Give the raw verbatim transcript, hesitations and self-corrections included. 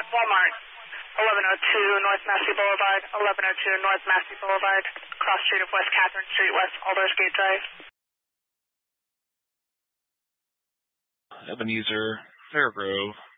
Walmart, eleven oh two North Massey Boulevard, eleven oh two North Massey Boulevard, cross street of West Catherine Street, West Alders Gate Drive. Ebenezer, Fairgrove.